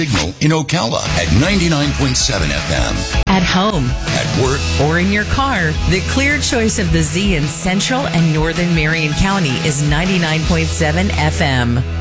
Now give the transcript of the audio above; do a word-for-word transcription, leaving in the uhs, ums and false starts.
Signal in Ocala at ninety-nine point seven F M. At home, At work, or in your car, the clear choice of the Z in Central and Northern Marion County is ninety-nine point seven F M.